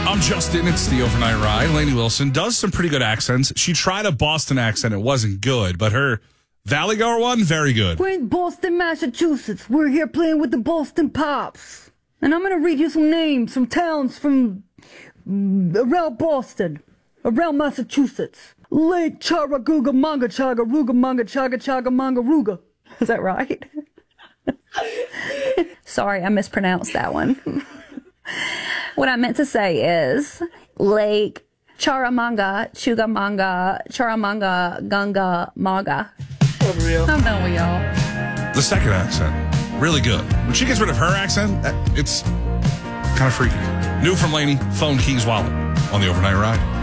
I'm Justin. It's the Overnight Ride. Lainey Wilson does some pretty good accents. She tried a Boston accent. It wasn't good, but her Valley Goer one, very good. We're in Boston, Massachusetts. We're here playing with the Boston Pops. And I'm going to read you some names, some towns from around Boston, around Massachusetts. Lake Charagooga Manga Chaga Ruga Manga Chaga Chaga Manga Ruga. Is that right? Sorry, I mispronounced that one. What I meant to say is Lake Charamanga, Chugamanga, Charamanga, Gunga, Maga. Unreal. I'm done with y'all. The second accent, really good. When she gets rid of her accent, it's kind of freaky. New from Lainey, Phone Keys Wallet on the Overnight Ride.